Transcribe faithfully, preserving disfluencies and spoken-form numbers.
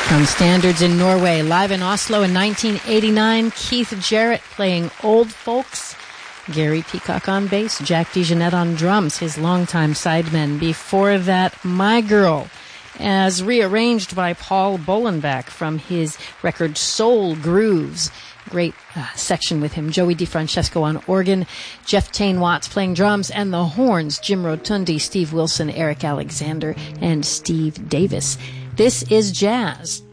From Standards in Norway, live in Oslo in nineteen eighty-nine, Keith Jarrett playing Old Folks, Gary Peacock on bass, Jack DeJohnette on drums, his longtime sidemen. Before that, My Girl, as rearranged by Paul Bolenbach from his record Soul Grooves. Great uh, section with him. Joey DeFrancesco on organ, Jeff Tain Watts playing drums, and the horns, Jim Rotundi, Steve Wilson, Eric Alexander, and Steve Davis. This is jazz.